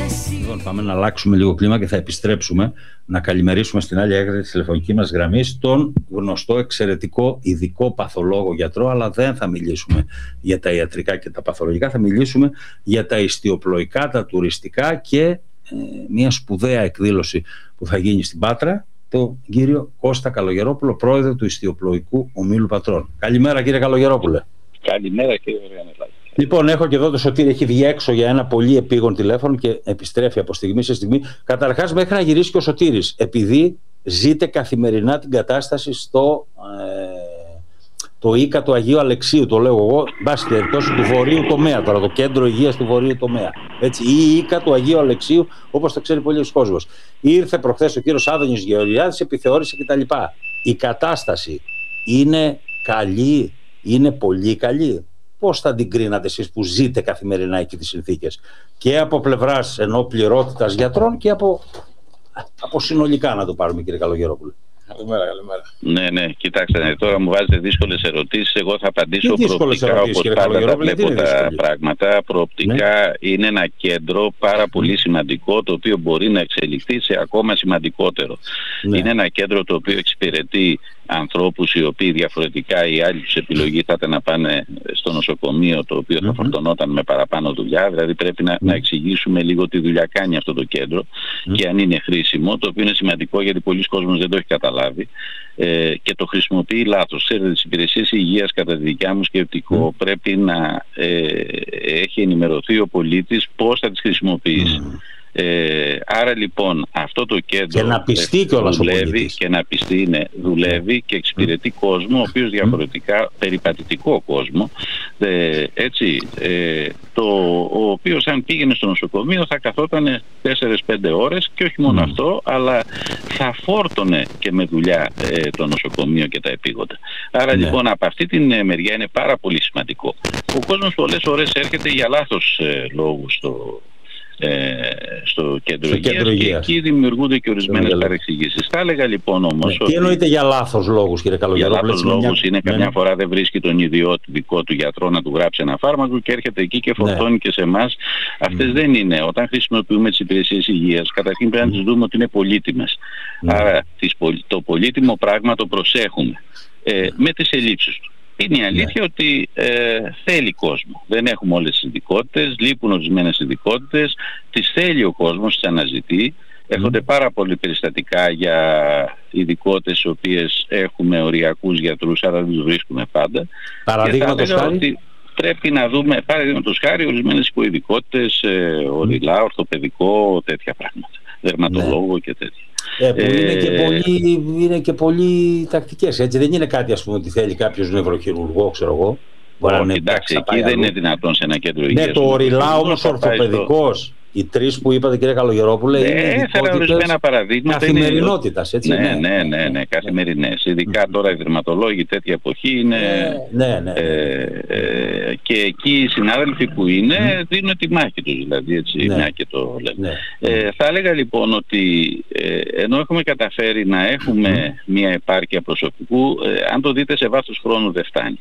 Λοιπόν, πάμε να αλλάξουμε λίγο κλίμα και θα επιστρέψουμε να καλημερίσουμε στην άλλη άκρη της τηλεφωνικής μας γραμμής τον γνωστό, εξαιρετικό, ειδικό παθολόγο γιατρό, αλλά δεν θα μιλήσουμε για τα ιατρικά και τα παθολογικά, θα μιλήσουμε για τα ιστιοπλοϊκά, τα τουριστικά και μια σπουδαία εκδήλωση που θα γίνει στην Πάτρα, τον κύριο Κώστα Καλογερόπουλο, πρόεδρο του Ιστιοπλοϊκού Ομίλου Πατρών. Καλημέρα, κύριε Καλογερόπουλε. Καλημέρα, κύριε Οργανελάκη. Λοιπόν, έχω και εδώ το Σωτήρη, έχει βγει έξω για ένα πολύ επίγον τηλέφωνο και επιστρέφει από στιγμή σε στιγμή. Καταρχάς, μέχρι να γυρίσει και ο Σωτήρης, επειδή ζείτε καθημερινά την κατάσταση στο το ΙΚΑ του Αγίου Αλεξίου, το λέω εγώ, μπας περιπτώσει του βορείου τομέα, τώρα το κέντρο υγείας του βορείου τομέα. Έτσι, ή ΙΚΑ του Αγίου Αλεξίου, όπως το ξέρει πολλοί κόσμος. Ήρθε προχθές ο κύριος Άδωνης Γεωργιάδης, επιθεώρησε κτλ. Η κατάσταση είναι καλή, είναι πολύ καλή. Πώς θα την κρίνατε εσείς που ζείτε καθημερινά εκεί τις συνθήκες, και από πλευράς πληρότητας γιατρών και από συνολικά, να το πάρουμε, κύριε Καλογερόπουλε? Καλημέρα. Ναι, κοιτάξτε, τώρα μου βάζετε δύσκολες ερωτήσεις. Εγώ θα απαντήσω προοπτικά, όπως πάντα τα βλέπω τα πράγματα. Προοπτικά είναι ένα κέντρο πάρα πολύ σημαντικό, το οποίο μπορεί να εξελιχθεί σε ακόμα σημαντικότερο. Είναι ένα κέντρο το οποίο εξυπηρετεί ανθρώπους οι οποίοι διαφορετικά η άλλη τους επιλογή θα ήταν να πάνε στο νοσοκομείο, το οποίο θα φορτωνόταν με παραπάνω δουλειά. Δηλαδή πρέπει να εξηγήσουμε λίγο τι δουλειά κάνει αυτό το κέντρο και αν είναι χρήσιμο, το οποίο είναι σημαντικό γιατί πολλοί κόσμος δεν το έχει καταλάβει και το χρησιμοποιεί λάθος. Ξέρετε, τις υπηρεσίες υγείας, κατά τη δικιά μου σκεπτικό, πρέπει να έχει ενημερωθεί ο πολίτης πώς θα τις χρησιμοποιήσει. Άρα λοιπόν αυτό το κέντρο και να πιστεί δουλεύει και να πιστεί, δουλεύει και εξυπηρετεί κόσμο ο οποίος διαφορετικά, περιπατητικό κόσμο, ο οποίος αν πήγαινε στο νοσοκομείο θα καθόταν 4-5 ώρες και όχι μόνο αυτό, αλλά θα φόρτωνε και με δουλειά το νοσοκομείο και τα επίγοντα. Άρα λοιπόν από αυτή την μεριά είναι πάρα πολύ σημαντικό. Ο κόσμος πολλές ώρες έρχεται για λάθος λόγους στο κέντρο υγείας και εκεί δημιουργούνται και ορισμένες παρεξηγήσεις. Θα έλεγα λοιπόν όμως τι εννοείται για λάθος λόγους, κύριε Καλογερόπουλε? Για λάθος λόγους είναι καμιά φορά δεν βρίσκει τον ιδιώτη δικό του γιατρό να του γράψει ένα φάρμακο και έρχεται εκεί και φορτώνει και σε εμάς. Αυτές δεν είναι. Όταν χρησιμοποιούμε τις υπηρεσίες υγείας, καταρχήν πρέπει να τις δούμε ότι είναι πολύτιμες. Άρα το πολύτιμο πράγμα το προσέχουμε με τις ελλείψεις του. Είναι η αλήθεια ότι θέλει κόσμο. Δεν έχουμε όλες τις ειδικότητες, λείπουν ορισμένες ειδικότητες, τις θέλει ο κόσμος, τις αναζητεί. Έρχονται πάρα πολλοί περιστατικά για ειδικότητες οι οποίες έχουμε οριακούς γιατρούς, άρα δεν τους βρίσκουμε πάντα. Παραδείγματος χάρη. Πρέπει να δούμε, παραδείγματος χάρη, ορισμένες υποειδικότητες, οριλά, ορθοπαιδικό, τέτοια πράγματα. Δερματολόγο και τέτοια. Που είναι και πολύ τακτικές, έτσι. Δεν είναι κάτι, ας πούμε, ότι θέλει κάποιος νευροχειρουργό, ξέρω εγώ. Εντάξει, εκεί δεν είναι δυνατόν σε ένα κέντρο υγείας. Ναι, το οριλά όμως ορθοπαιδικός, οι τρεις που είπατε, κύριε Καλογερόπουλε, είναι ειδικότητες καθημερινότητας, έτσι. Ναι, καθημερινές. Ειδικά τώρα οι δερματολόγοι τέτοια εποχή είναι. Και εκεί οι συνάδελφοι που είναι δίνουν τη μάχη τους, δηλαδή, έτσι, μια και το λέμε. Θα έλεγα λοιπόν ότι ενώ έχουμε καταφέρει να έχουμε μια επάρκεια προσωπικού, αν το δείτε σε βάθος χρόνου δεν φτάνει.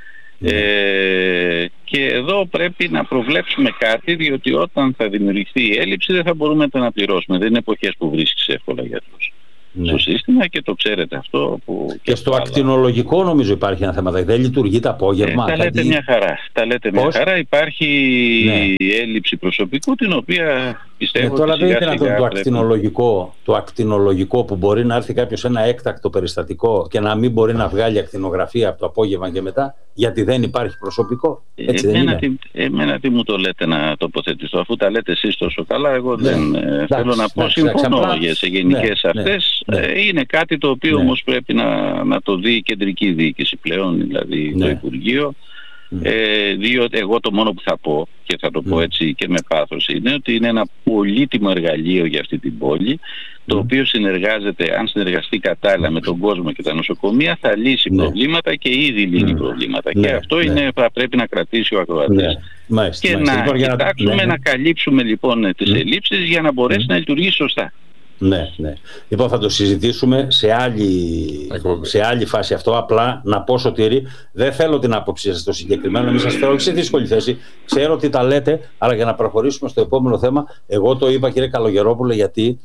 Και εδώ πρέπει να προβλέψουμε κάτι, διότι όταν θα δημιουργηθεί η έλλειψη δεν θα μπορούμε να το αναπληρώσουμε. Δεν είναι εποχές που βρίσκεις εύκολα γιατρούς στο σύστημα και το ξέρετε αυτό. Και στο ακτινολογικό νομίζω υπάρχει ένα θέμα. Δεν λειτουργεί το απόγευμα. Τα λέτε μια χαρά. Υπάρχει έλλειψη προσωπικού, την οποία πιστεύω τώρα δεν είναι δυνατόν το ακτινολογικό που μπορεί να έρθει κάποιος σε ένα έκτακτο περιστατικό και να μην μπορεί να βγάλει ακτινογραφία από το απόγευμα και μετά, γιατί δεν υπάρχει προσωπικό. Έτσι δεν είναι? Εμένα τι μου το λέτε να τοποθετηθώ, αφού τα λέτε εσείς τόσο καλά? Εγώ δεν θέλω να πω, συμφωνώ σε γενικές αυτές. Είναι κάτι το οποίο όμως πρέπει να το δει η κεντρική διοίκηση πλέον, δηλαδή το Υπουργείο. Διότι εγώ το μόνο που θα πω, και θα το πω έτσι και με πάθος, είναι ότι είναι ένα πολύτιμο εργαλείο για αυτή την πόλη, το οποίο συνεργάζεται, αν συνεργαστεί κατάλληλα με τον κόσμο και τα νοσοκομεία, θα λύσει προβλήματα και ήδη λύνει προβλήματα. Και αυτό θα πρέπει να κρατήσει ο ακροατής. Και να κοιτάξουμε να καλύψουμε λοιπόν τις ελλείψεις για να μπορέσει να λειτουργήσει σωστά. Ναι, ναι. Λοιπόν, θα το συζητήσουμε σε άλλη φάση αυτό. Απλά να πω, Σωτήρη, δεν θέλω την άποψή σας στο συγκεκριμένο, μην σας φέρω σε δύσκολη θέση. Ξέρω ότι τα λέτε, αλλά για να προχωρήσουμε στο επόμενο θέμα, εγώ το είπα, κύριε Καλογερόπουλε, γιατί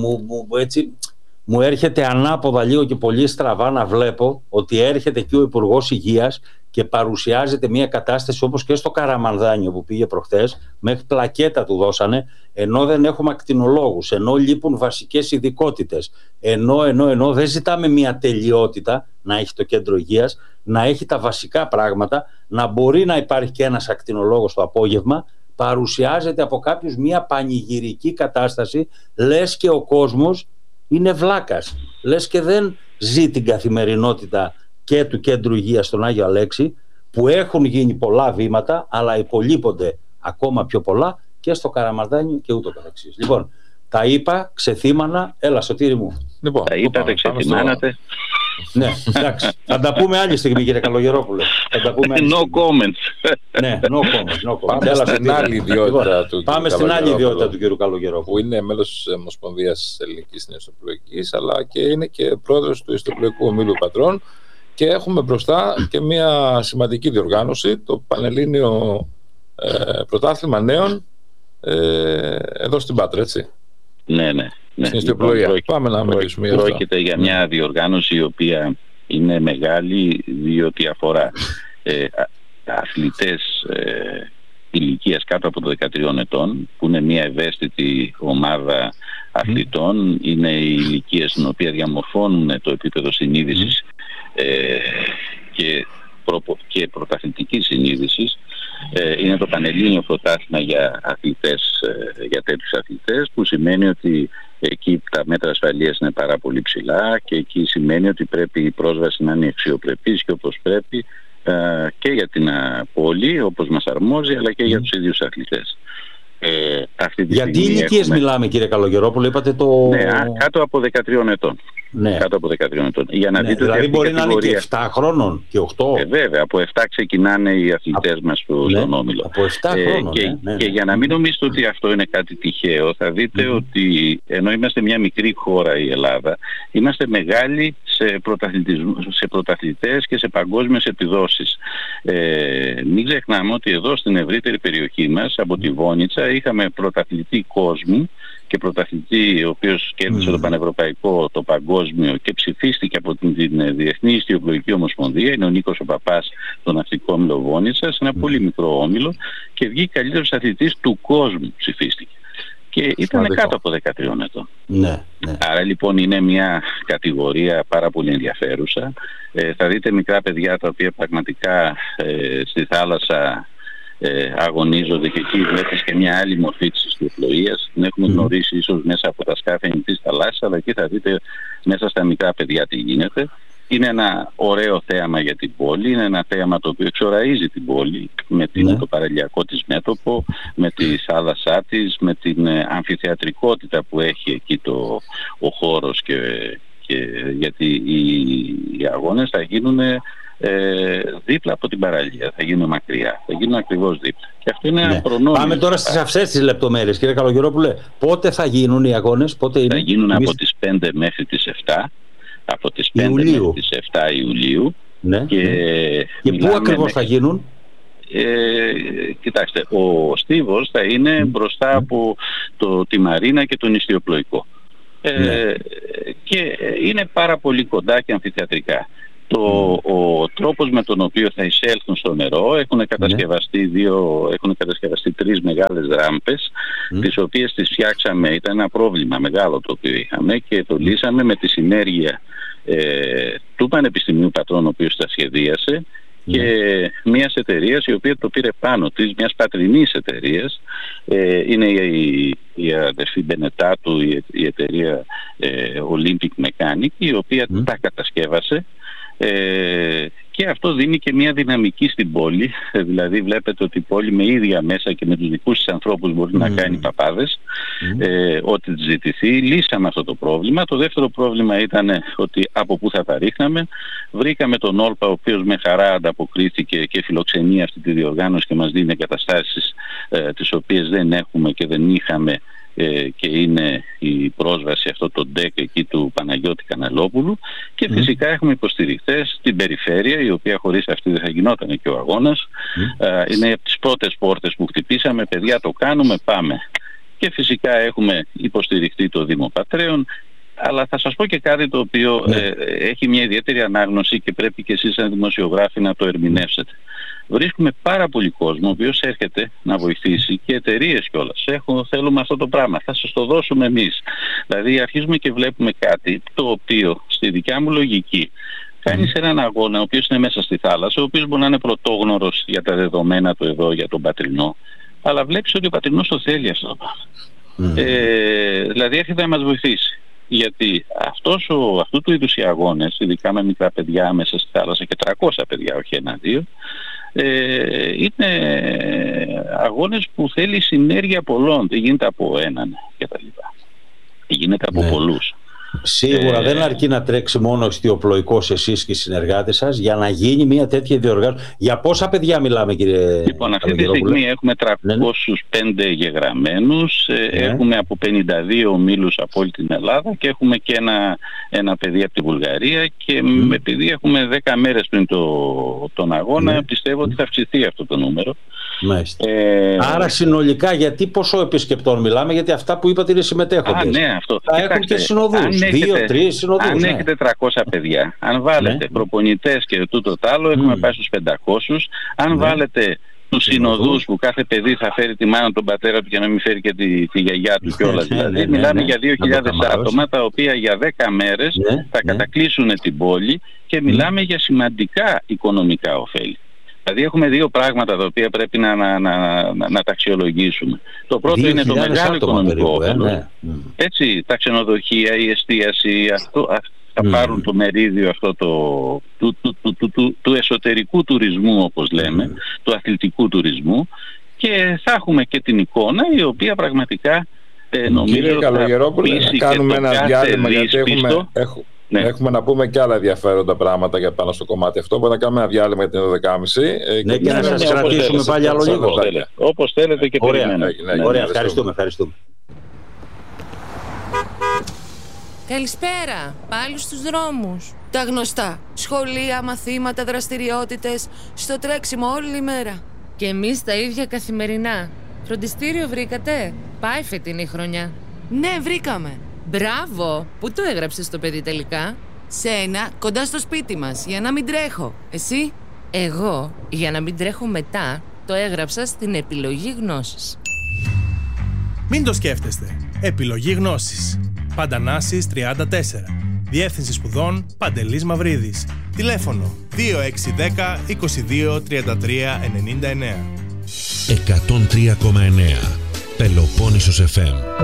μου έρχεται ανάποδα λίγο και πολύ στραβά να βλέπω ότι έρχεται εκεί ο Υπουργός Υγείας και παρουσιάζεται μια κατάσταση όπως και στο Καραμανδάνιο που πήγε προχθές, μέχρι πλακέτα του δώσανε, ενώ δεν έχουμε ακτινολόγους, ενώ λείπουν βασικές ειδικότητες, ενώ δεν ζητάμε μια τελειότητα να έχει το κέντρο υγείας, να έχει τα βασικά πράγματα, να μπορεί να υπάρχει και ένας ακτινολόγος το απόγευμα. Παρουσιάζεται από κάποιους μια πανηγυρική κατάσταση, λες και ο κόσμος είναι βλάκας, λες και δεν ζει την καθημερινότητα και του κέντρου υγείας στον Άγιο Αλέξη, που έχουν γίνει πολλά βήματα, αλλά υπολείπονται ακόμα πιο πολλά και στο Καραμανδάνιο και ούτω καθεξής. Λοιπόν, τα είπα, ξεθύμανα, έλα Σωτήρη μου. Λοιπόν, τα είπατε, ξεθυμάνατε. Ναι, εντάξει. Θα τα πούμε άλλη στιγμή, κύριε Καλογερόπουλε. No comments. Ναι, no comments. Πάμε στην άλλη ιδιότητα του Πάμε στην άλλη ιδιότητα του κύριου Καλογερόπουλου. Που είναι μέλος της Ομοσπονδίας Ελληνικής Νεοιστοπλοϊκής, αλλά και είναι και πρόεδρος του Ιστοπλοϊκού Ομίλου Πατρών. Και έχουμε μπροστά και μια σημαντική διοργάνωση, το Πανελλήνιο Πρωτάθλημα Νέων εδώ στην Πάτρα, έτσι. Ναι. Στην ιστοπλοεία. Πάμε να μιλήσουμε για αυτό. Πρόκειται για μια διοργάνωση η οποία είναι μεγάλη, διότι αφορά αθλητές ηλικίας κάτω από το 13 ετών, που είναι μια ευαίσθητη ομάδα αθλητών. Είναι οι ηλικίες στην οποία διαμορφώνουν το επίπεδο συνείδησης και πρωταθλητικής συνείδησης. Είναι το Πανελλήνιο Πρωτάθλημα για αθλητές, για τέτοιους αθλητές, που σημαίνει ότι εκεί τα μέτρα ασφαλείας είναι πάρα πολύ ψηλά και εκεί σημαίνει ότι πρέπει η πρόσβαση να είναι αξιοπρεπής και όπως πρέπει και για την πόλη όπως μας αρμόζει, αλλά και για τους ίδιους αθλητές. Για τι ηλικίες μιλάμε, κύριε Καλογερόπουλο, είπατε το... Ναι, κάτω από 13 ετών. Ναι. Κάτω από 13 ετών. Για να δείτε δηλαδή μπορεί να είναι και 7 χρόνων και 8. Βέβαια, από 7 ξεκινάνε οι αθλητές μας στον Όμιλο. Από 7 χρόνων. Και για να μην νομίζετε ότι αυτό είναι κάτι τυχαίο, θα δείτε ότι ενώ είμαστε μια μικρή χώρα η Ελλάδα, είμαστε μεγάλοι σε πρωταθλητές και σε παγκόσμιες επιδόσεις. Μην ξεχνάμε ότι εδώ στην ευρύτερη περιοχή μας, από τη Βόνιτσα, είχαμε πρωταθλητή κόσμου και πρωταθλητή ο οποίος κέρδισε το πανευρωπαϊκό, το παγκόσμιο και ψηφίστηκε από την Διεθνή Ιστιοπλοϊκή Ομοσπονδία. Είναι ο Νίκος ο Παπάς, τον ναυτικό όμιλο Βόνιτσα, ένα πολύ μικρό όμιλο, και βγήκε καλύτερος αθλητής του κόσμου, ψηφίστηκε. Και ήταν κάτω από 13 ετών. Ναι. Άρα λοιπόν είναι μια κατηγορία πάρα πολύ ενδιαφέρουσα. Θα δείτε μικρά παιδιά τα οποία πραγματικά στη θάλασσα αγωνίζονται, και εκεί βλέπεις και μια άλλη μορφή της ιστιοπλοείας. Την έχουμε γνωρίσει ίσως μέσα από τα σκάφη ανοιχτής θαλάσσης, αλλά εκεί θα δείτε μέσα στα μικρά παιδιά τι γίνεται. Είναι ένα ωραίο θέαμα για την πόλη, είναι ένα θέαμα το οποίο εξοραίζει την πόλη με το παραλιακό της μέτωπο, με τη θάλασσά της, με την αμφιθεατρικότητα που έχει εκεί ο χώρος, και γιατί οι αγώνες θα γίνουν δίπλα από την παραλία, θα γίνουν μακριά, θα γίνουν ακριβώς δίπλα. Και αυτό είναι ένα προνόμιο. Πάμε τώρα στις αυτές τις λεπτομέρειες, κύριε Καλογερόπουλε. Πότε θα γίνουν οι αγώνες, πότε είναι? Θα γίνουν από τις 5 μέχρι τις 7. Από τις 5 μέχρι τις 7 Ιουλίου. Ναι. Και πού ακριβώς θα γίνουν? Κοιτάξτε, ο στίβος θα είναι μπροστά από τη Μαρίνα και τον Ιστιοπλοϊκό. Και είναι πάρα πολύ κοντά και αμφιθεατρικά. Ο τρόπος με τον οποίο θα εισέλθουν στο νερό, έχουν κατασκευαστεί 3 μεγάλες ράμπες, τις οποίες τις φτιάξαμε. Ήταν ένα πρόβλημα μεγάλο το οποίο είχαμε και το λύσαμε με τη συνέργεια του Πανεπιστημίου Πατρών, ο οποίος τα σχεδίασε, και μιας εταιρείας η οποία το πήρε πάνω της, μιας πατρινής εταιρείας. Είναι η αδερφή Μπενετάτου, η εταιρεία Olympic Mechanic, η οποία τα κατασκεύασε. Και αυτό δίνει και μια δυναμική στην πόλη. Δηλαδή βλέπετε ότι η πόλη με ίδια μέσα και με τους δικούς της ανθρώπους μπορεί να κάνει παπάδες, ό,τι της ζητηθεί. Λύσαμε αυτό το πρόβλημα. Το δεύτερο πρόβλημα ήταν ότι από πού θα τα ρίχναμε. Βρήκαμε τον Όλπα, ο οποίος με χαρά ανταποκρίθηκε και φιλοξενεί αυτή τη διοργάνωση και μας δίνει εγκαταστάσεις τις οποίες δεν έχουμε και δεν είχαμε και είναι η πρόσβαση αυτό το ντεκ εκεί του Παναγιώτη Κανελόπουλου, και φυσικά έχουμε υποστηρικτές στην περιφέρεια, η οποία χωρίς αυτή δεν θα γινόταν και ο αγώνας. Είναι από τις πρώτες πόρτες που χτυπήσαμε, παιδιά το κάνουμε, πάμε. Και φυσικά έχουμε υποστηριχτεί το Δήμο Πατρέων. Αλλά θα σας πω και κάτι το οποίο έχει μια ιδιαίτερη ανάγνωση και πρέπει και εσείς σαν δημοσιογράφοι να το ερμηνεύσετε. Βρίσκουμε πάρα πολύ κόσμο ο οποίος έρχεται να βοηθήσει, και εταιρείες κιόλας. Θέλουμε αυτό το πράγμα, θα σας το δώσουμε εμείς. Δηλαδή αρχίζουμε και βλέπουμε κάτι το οποίο στη δικιά μου λογική κάνεις έναν αγώνα ο οποίος είναι μέσα στη θάλασσα, ο οποίος μπορεί να είναι πρωτόγνωρος για τα δεδομένα του εδώ, για τον Πατρινό, αλλά βλέπεις ότι ο Πατρινός το θέλει αυτό το πράγμα. Δηλαδή έρχεται να μας βοηθήσει. Γιατί αυτού του είδους οι αγώνες, ειδικά με μικρά παιδιά μέσα στη θάλασσα, και 300 παιδιά, όχι 1-2, είναι αγώνες που θέλει συνέργεια πολλών. Δεν γίνεται από έναν κτλ. Γίνεται από πολλούς. Σίγουρα δεν αρκεί να τρέξει μόνο ιστιοπλοϊκός εσείς και οι συνεργάτες σας για να γίνει μια τέτοια διοργάνωση. Για πόσα παιδιά μιλάμε, κύριε? Λοιπόν, αυτή τη στιγμή έχουμε 305 εγγεγραμμένους, έχουμε από 52 ομίλους από όλη την Ελλάδα, και έχουμε και ένα παιδί από τη Βουλγαρία, και επειδή έχουμε 10 μέρες πριν τον αγώνα, πιστεύω ότι θα αυξηθεί αυτό το νούμερο. Άρα συνολικά, γιατί ποσό επισκεπτών μιλάμε? Γιατί αυτά που είπατε είναι συμμετέχοντες. Ναι, αυτό. Θα έχουν και συνοδούς, 2-3 συνοδούς. Αν έχετε 300 παιδιά, αν βάλετε προπονητές και τούτο τ' άλλο, έχουμε πάει στους 500. Αν βάλετε τους συνοδούς που κάθε παιδί θα φέρει τη μάνα, τον πατέρα του, και να μην φέρει και τη γιαγιά του κιόλας. Δηλαδή μιλάμε για 2.000 άτομα, τα οποία για 10 μέρες θα κατακλείσουν την πόλη, και μιλάμε για σημαντικά οικονομικά ωφέλη. Δηλαδή έχουμε δύο πράγματα τα οποία πρέπει να τα αξιολογήσουμε. Το πρώτο είναι το μεγάλο οικονομικό όφελος. Έτσι, τα ξενοδοχεία, η εστίαση, θα πάρουν το μερίδιο αυτό του εσωτερικού τουρισμού, όπως λέμε, του αθλητικού τουρισμού, και θα έχουμε και την εικόνα, η οποία πραγματικά νομίζω θα πείσει και το κάθε δύσπιστο. Έχουμε να πούμε και άλλα ενδιαφέροντα πράγματα για πάνω στο κομμάτι αυτό. Μπορούμε να κάνουμε ένα διάλειμμα για την 12.30. Ναι, και να σας κρατήσουμε πάλι άλλο λίγο. Όπως θέλετε και περιμένετε. Ωραία, ευχαριστούμε. Καλησπέρα, πάλι στους δρόμους. Τα γνωστά, σχολεία, μαθήματα, δραστηριότητες, στο τρέξιμο όλη μέρα. Και εμείς τα ίδια καθημερινά. Φροντιστήριο βρήκατε? Πάει φετινή χρονιά. Ναι, βρήκαμε. Μπράβο! Πού το έγραψες το παιδί τελικά? Σε ένα, κοντά στο σπίτι μας, για να μην τρέχω. Εσύ? Εγώ, για να μην τρέχω μετά, το έγραψα στην επιλογή γνώσης. Μην το σκέφτεστε. Επιλογή γνώσης. Παντανάσης 34. Διεύθυνση σπουδών Παντελής Μαυρίδης. Τηλέφωνο 2610 22 33 99. 103,9 Πελοπόννησος FM.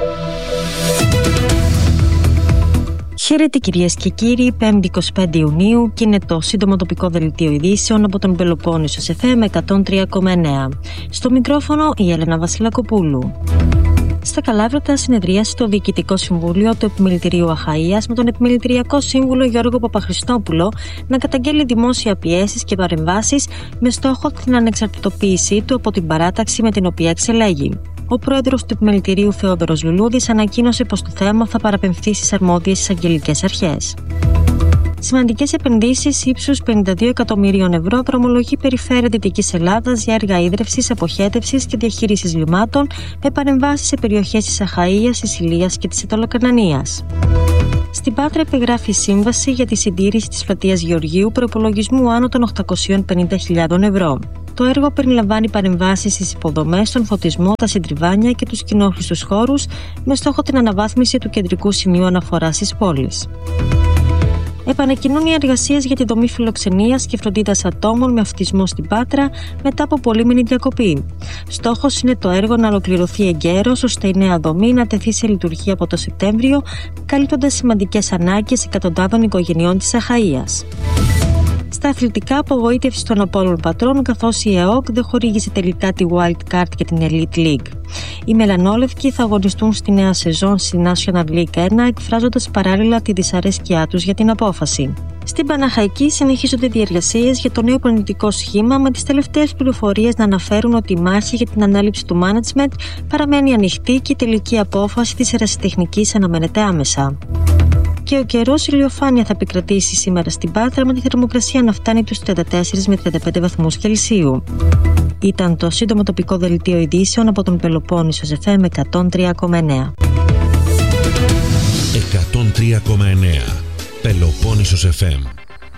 Χαίρετε κυρίες και κύριοι, 5η 25 Ιουνίου και είναι το σύντομο τοπικό δελτίο ειδήσεων από τον Πελοπόννησο FM 103,9. Στο μικρόφωνο η Έλενα Βασιλακοπούλου. Στα Καλάβρητα συνεδρίασε το Διοικητικό Συμβούλιο του Επιμελητηρίου Αχαΐας με τον Επιμελητηριακό Σύμβουλο Γιώργο Παπαχριστόπουλο να καταγγέλει δημόσια πιέσεις και παρεμβάσεις με στόχο την ανεξαρτητοποίησή του από την παράταξη με την οποία εξελέγει. Ο πρόεδρος του Επιμελητηρίου Θεόδωρος Λουλούδης ανακοίνωσε πως το θέμα θα παραπεμφθεί στις αρμόδιες εισαγγελικές αρχές. Σημαντικές επενδύσεις ύψους 52 εκατομμυρίων ευρώ δρομολογεί η Περιφέρεια Δυτικής Ελλάδας για έργα ίδρευσης, αποχέτευσης και διαχείρισης λιμάτων με παρεμβάσεις σε περιοχές της Αχαΐας, της Ηλίας και της Αιτωλοκανανίας. Στην Πάτρα υπεγράφει σύμβαση για τη συντήρηση της πλατείας Γεωργίου προϋπολογισμού άνω των 850.000 ευρώ. Το έργο περιλαμβάνει παρεμβάσεις στις υποδομές, τον φωτισμό, τα συντριβάνια και τους κοινόχρηστους χώρους με στόχο την αναβάθμιση του κεντρικού σημείου αναφοράς της πόλης. Επανεκκινούν οι εργασίες για τη δομή φιλοξενίας και φροντίδας ατόμων με αυτισμό στην Πάτρα μετά από πολύμηνη διακοπή. Στόχος είναι το έργο να ολοκληρωθεί εγκαίρως ώστε η νέα δομή να τεθεί σε λειτουργία από το Σεπτέμβριο, καλύπτοντας σημαντικές ανάγκες εκατοντάδων οικογενειών της Αχαΐας. Στα αθλητικά, απογοήτευση των Απόλλων Πατρών, καθώς η ΕΟΚ δεν χορήγησε τελικά τη wild card για την Elite League. Οι Μελανόλευκοι θα αγωνιστούν στη νέα σεζόν στη National League 1, εκφράζοντας παράλληλα τη δυσαρέσκειά τους για την απόφαση. Στην Παναχαϊκή συνεχίζονται διεργασίες για το νέο προπονητικό σχήμα, με τις τελευταίες πληροφορίες να αναφέρουν ότι η μάχη για την ανάληψη του management παραμένει ανοιχτή και η τελική απόφαση της ερασιτεχνικής αναμένεται άμεσα. Και ο καιρός, ηλιοφάνεια θα επικρατήσει σήμερα στην Πάτρα, με τη θερμοκρασία να φτάνει τους 34 με 35 βαθμούς Κελσίου. Ήταν το σύντομο τοπικό δελτίο ειδήσεων από τον Πελοπόννησο FM 103,9. 103,9 Πελοπόννησος FM.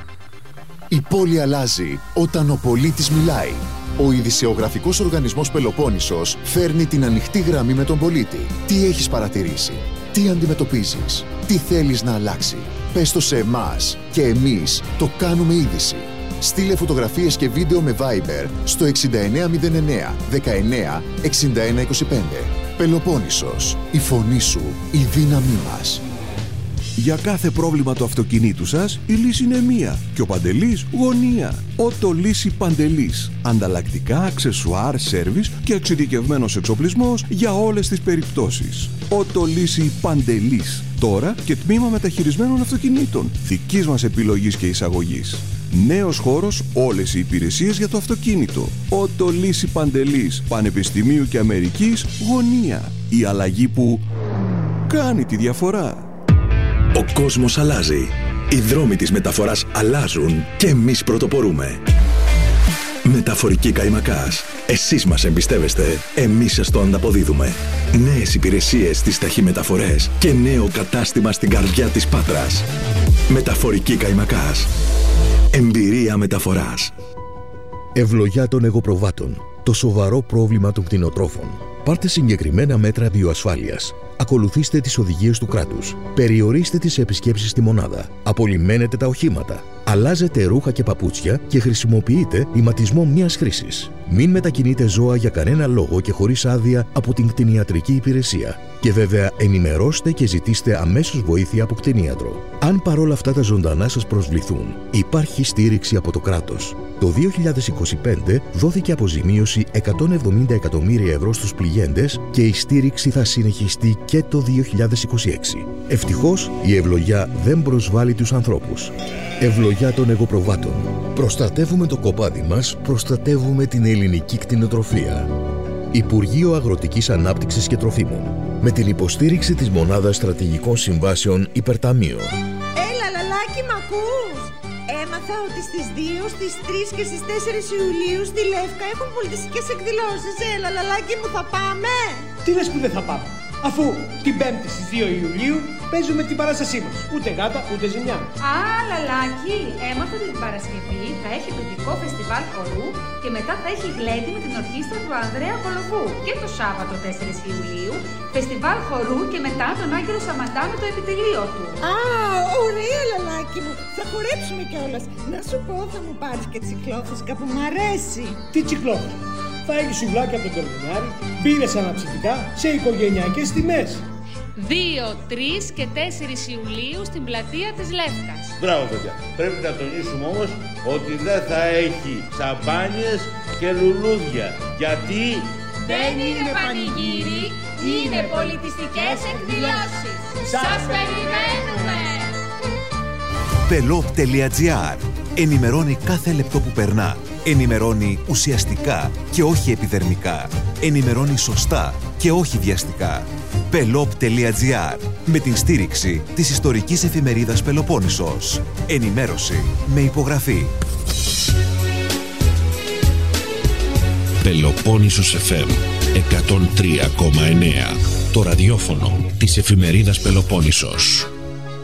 Η πόλη αλλάζει όταν ο πολίτης μιλάει. Ο ειδησεογραφικός οργανισμός Πελοπόννησος φέρνει την ανοιχτή γραμμή με τον πολίτη. Τι έχεις παρατηρήσει, τι αντιμετωπίζεις, τι θέλεις να αλλάξει. Πες το σε εμάς και εμείς το κάνουμε είδηση. Στείλε φωτογραφίες και βίντεο με Viber στο 6909 19 61 25. Πελοπόννησος, η φωνή σου, η δύναμή μας. Για κάθε πρόβλημα του αυτοκινήτου σας, η λύση είναι μία και ο Παντελής γωνία. Ότο Λύση Παντελής. Ανταλλακτικά, αξεσουάρ, σέρβις και εξειδικευμένος εξοπλισμός για όλες τις περιπτώσεις. Ότο Λύση Παντελής. Τώρα και τμήμα μεταχειρισμένων αυτοκινήτων. Δικής μας επιλογής και εισαγωγής. Νέος χώρος, όλες οι υπηρεσίες για το αυτοκίνητο. Ότο Λύση Παντελής. Πανεπιστημίου και Αμερικής γωνία. Η αλλαγή που κάνει τη διαφορά. Ο κόσμος αλλάζει. Οι δρόμοι της μεταφοράς αλλάζουν και εμείς πρωτοπορούμε. Μεταφορική Καϊμακάς. Εσείς μας εμπιστεύεστε, εμείς σας το ανταποδίδουμε. Νέες υπηρεσίες στις ταχυμεταφορές και νέο κατάστημα στην καρδιά της Πάτρας. Μεταφορική Καϊμακάς. Εμπειρία μεταφοράς. Ευλογιά των εγωπροβάτων. Το σοβαρό πρόβλημα των κτηνοτρόφων. Πάρτε συγκεκριμένα μέτρα βιοασφάλειας. Ακολουθήστε τις οδηγίες του κράτους. Περιορίστε τις επισκέψεις στη μονάδα. Απολυμμένετε τα οχήματα. Αλλάζετε ρούχα και παπούτσια και χρησιμοποιείτε ηματισμό μιας χρήσης. Μην μετακινείτε ζώα για κανένα λόγο και χωρίς άδεια από την κτηνιατρική υπηρεσία. Και βέβαια ενημερώστε και ζητήστε αμέσως βοήθεια από κτηνίατρο. Αν παρόλα αυτά τα ζωντανά σας προσβληθούν, υπάρχει στήριξη από το κράτος. Το 2025 δόθηκε αποζημίωση 170 εκατομμύρια ευρώ στους πληγέντες και η στήριξη θα συνεχιστεί και το 2026. Ευτυχώς η ευλογιά δεν προσβάλλει τους ανθρώπους. Ευλογιά των εγωπροβάτων. Προστατεύουμε το κοπάδι μας, προστατεύουμε την ελληνική κτηνοτροφία. Υπουργείο Αγροτικής Ανάπτυξης και Τροφίμων. Με την υποστήριξη της Μονάδας Στρατηγικών Συμβάσεων Υπερταμείο. Έλα, λαλάκι, μ' ακούς? Έμαθα ότι στις 2, στις 3 και στις 4 Ιουλίου στη Λεύκα έχουν πολιτιστικές εκδηλώσεις. Έλα, λαλάκι μου, θα πάμε? Τι λες που δεν θα πάμε, αφού την 5η στις 2 Ιουλίου παίζουμε την παράστασή μας. Ούτε γάτα, ούτε ζημιά. Α, λαλάκι, έμαθα ότι την Παρασκευή θα έχει τοπικό φεστιβάλ χορού και μετά θα έχει γλέντι με την ορχήστρα του Ανδρέα Κολοβού. Και το Σάββατο 4 Ιουλίου, φεστιβάλ χορού και μετά τον Άγγελο Σαμαντά με το επιτελείο του. Α, ωραία, λαλάκι μου. Θα χορέψουμε κιόλας. Να σου πω, θα μου πάρεις και τσικλόφουσκα που μ' αρέσει. Τι τσικλόφουσκα? Θα έχει σουβλάκια από τον Κορδονιάρη, μπύρες αναψυκτικά σε οικογενειακές τιμές. 2, 3 και 4 Ιουλίου στην πλατεία της Λεύκας. Μπράβο, παιδιά. Πρέπει να τονίσουμε όμως ότι δεν θα έχει σαμπάνιες και λουλούδια. Γιατί δεν είναι πανηγύρι, είναι πολιτιστικές εκδηλώσεις. Σας περιμένουμε! Pelop.gr. Ενημερώνει κάθε λεπτό που περνά. Ενημερώνει ουσιαστικά και όχι επιδερμικά. Ενημερώνει σωστά και όχι βιαστικά. Pelop.gr. Με την στήριξη της ιστορικής εφημερίδας Πελοπόννησος. Ενημέρωση με υπογραφή. Πελοπόννησος FM 103,9. Το ραδιόφωνο της εφημερίδας Πελοπόννησος.